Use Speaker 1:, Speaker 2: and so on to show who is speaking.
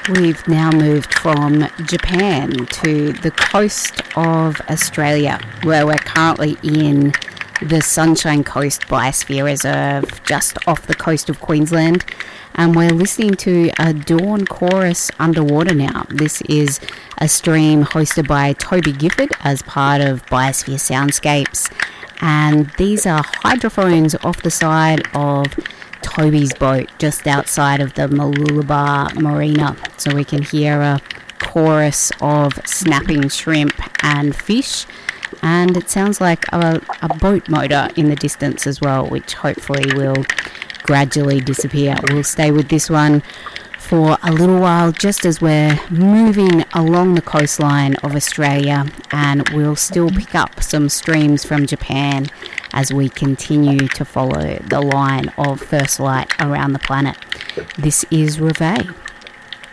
Speaker 1: We've now moved from Japan to the coast of Australia, where we're currently in the Sunshine Coast Biosphere Reserve, just off the coast of Queensland, and we're listening to a dawn chorus underwater now. This is a stream hosted by Toby Gifford as part of Biosphere Soundscapes, and these are hydrophones off the side of Toby's boat just outside of the Mooloolaba Marina, so we can hear a chorus of snapping shrimp and fish, and it sounds like a boat motor in the distance as well, which hopefully will gradually disappear. We'll stay with this one for a little while just as we're moving along the coastline of Australia, and we'll still pick up some streams from Japan as we continue to follow the line of first light around the planet. This is Reveille.